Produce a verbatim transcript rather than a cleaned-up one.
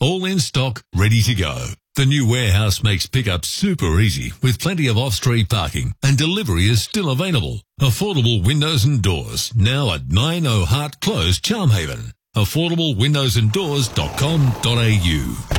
all in stock, ready to go. The new warehouse makes pickup super easy with plenty of off-street parking, and delivery is still available. Affordable windows and doors, now at nine O'Hart Close, Charmhaven. affordable windows and doors dot com dot a u